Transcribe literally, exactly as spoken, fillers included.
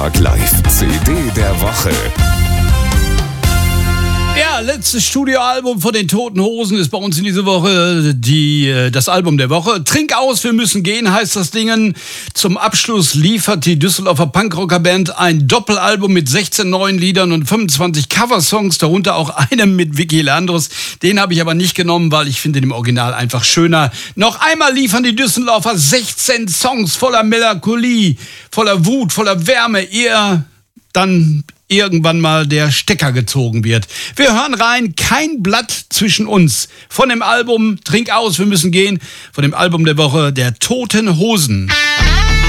Live C D der Woche. Ja, letztes Studioalbum von den Toten Hosen ist bei uns in dieser Woche die, das Album der Woche. Trink aus, wir müssen gehen, heißt das Ding. Zum Abschluss liefert die Düsseldorfer Punkrocker-Band ein Doppelalbum mit sechzehn neuen Liedern und fünfundzwanzig Coversongs, darunter auch einem mit Vicky Leandros. Den habe ich aber nicht genommen, weil ich finde den im Original einfach schöner. Noch einmal liefern die Düsseldorfer sechzehn Songs voller Melancholie, voller Wut, voller Wärme, ehe dann irgendwann mal der Stecker gezogen wird. Wir hören rein, kein Blatt zwischen uns. Von dem Album Trink aus, wir müssen gehen. Von dem Album der Woche der Toten Hosen.